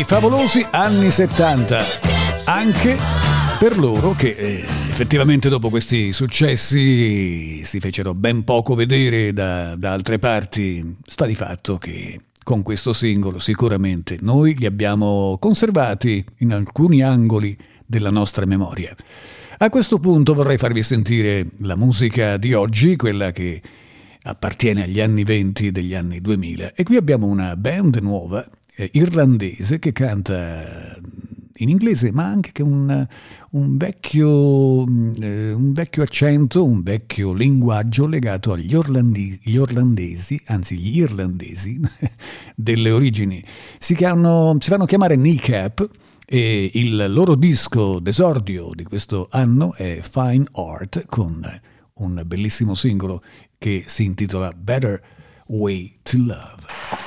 I favolosi anni 70, anche per loro che effettivamente dopo questi successi si fecero ben poco vedere da altre parti. Sta di fatto che con questo singolo sicuramente noi li abbiamo conservati in alcuni angoli della nostra memoria. A questo punto vorrei farvi sentire la musica di oggi, quella che appartiene agli anni 20 degli anni 2000, e qui abbiamo una band nuova irlandese che canta in inglese, ma anche che un vecchio accento, un vecchio linguaggio legato agli irlandesi delle origini. Si fanno chiamare Kneecap, e il loro disco d'esordio di questo anno è Fine Art, con un bellissimo singolo che si intitola Better Way to Love.